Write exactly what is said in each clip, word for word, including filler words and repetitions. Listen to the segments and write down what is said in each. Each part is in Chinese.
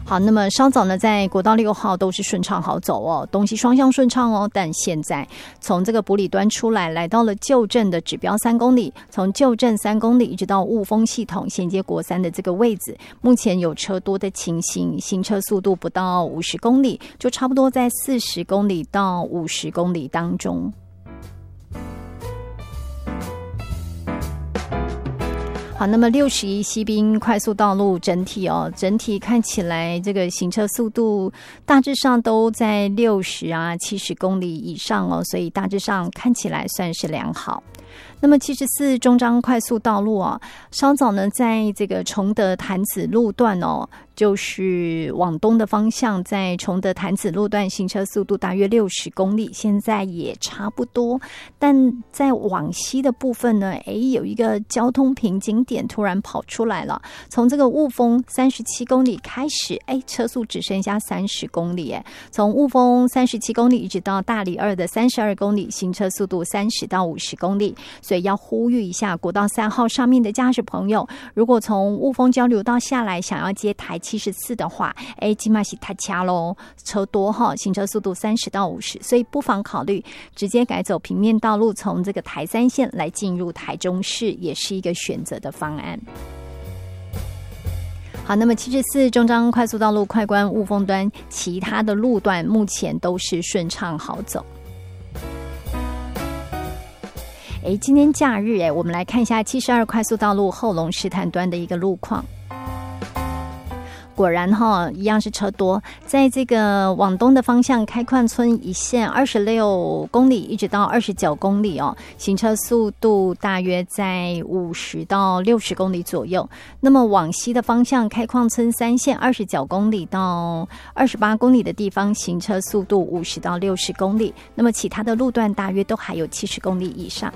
好，那么稍早呢，在国道六号都是顺畅好走哦，东西双向顺畅哦。但现在从这个埔里端出来，来到了旧镇的指标三公里，从旧镇三公里一直到雾峰系统衔接国三的这个位置，目前有车多的情形，行车速度不到五十公里，就差不多在四十公里到五十公里当中。好，那么六十一西滨快速道路整体哦，整体看起来这个行车速度大致上都在六十啊七十公里以上哦，所以大致上看起来算是良好。那么七十四中彰快速道路啊，稍早呢，在这个崇德潭子路段哦，就是往东的方向，在崇德潭子路段行车速度大约六十公里，现在也差不多。但在往西的部分呢，哎，有一个交通瓶颈点突然跑出来了，从这个雾峰三十七公里开始，哎，车速只剩下三十公里，哎，从雾峰三十七公里一直到大里二的三十二公里，行车速度三十到五十公里。所以要呼吁一下国道三号上面的驾驶朋友，如果从雾峰交流道下来想要接台七十四的话，哎，起码是太掐咯，车多哈，行车速度三十到五十，所以不妨考虑直接改走平面道路，从这个台三线来进入台中市，也是一个选择的方案。好，那么七十四中彰快速道路快关雾峰端，其他的路段目前都是顺畅好走。哎，今天假日哎，我们来看一下七十二快速道路后龙石潭端的一个路况。果然哈，一样是车多，在这个往东的方向，开矿村一线二十六公里一直到二十九公里哦，行车速度大约在五十到六十公里左右。那么往西的方向，开矿村三线二十九公里到二十八公里的地方，行车速度五十到六十公里。那么其他的路段大约都还有七十公里以上。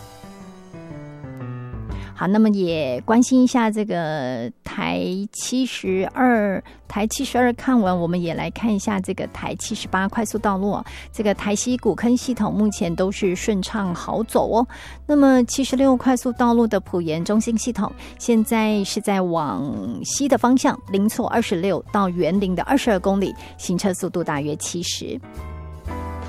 好，那么也关心一下这个台七十二，台七十二看完，我们也来看一下这个台七十八快速道路、哦、这个台西古坑系统目前都是顺畅好走哦。那么七十六快速道路的埔盐中心系统，现在是在往西的方向，零错二十六到园林的二十二公里，行车速度大约七十。